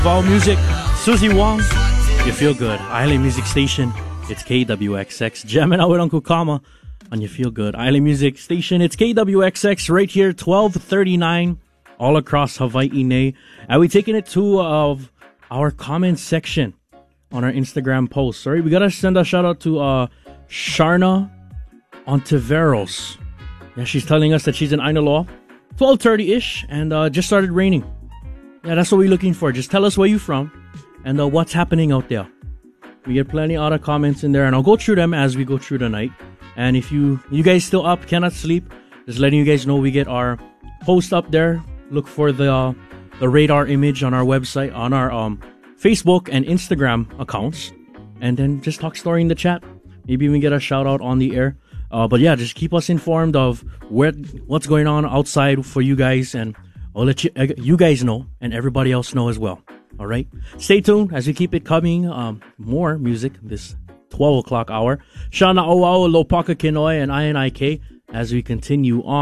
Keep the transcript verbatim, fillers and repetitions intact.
All music, Susie Wong, You Feel Good. Island Music Station, it's K W X X. Jamming out with Uncle Kama on You Feel Good. Island Music Station, it's K W X X right here, twelve thirty-nine, all across Hawaii. Nay. And we taking it to uh, our comment section on our Instagram post. Sorry, we gotta send a shout out to uh, Sharna Ontiveros. Yeah, she's telling us that she's in Ainaloa, twelve thirty-ish, and uh, just started raining. Yeah, that's what we're looking for. Just tell us where you're from and uh, what's happening out there. We get plenty of other comments in there, and I'll go through them as we go through the night. And if you you guys still up, cannot sleep, just letting you guys know we get our post up there. Look for the uh, the radar image on our website, on our um, Facebook and Instagram accounts, and then just talk story in the chat. Maybe we get a shout out on the air. Uh, but yeah, just keep us informed of where what's going on outside for you guys, and I'll let you, you guys know and everybody else know as well. All right. Stay tuned as we keep it coming. Um, more music this twelve o'clock hour. Shana Oao, Lopaka Kinoy, and I N I K as we continue on.